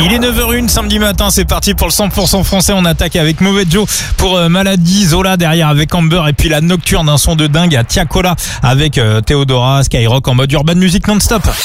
Il est 9h01 samedi matin, c'est parti pour le 100% français. On attaque avec Mauvais Joe pour Maladie, Zola derrière avec Amber et puis la Nocturne, un son de dingue à Tiakola avec Théodora, Skyrock en mode urban music non-stop.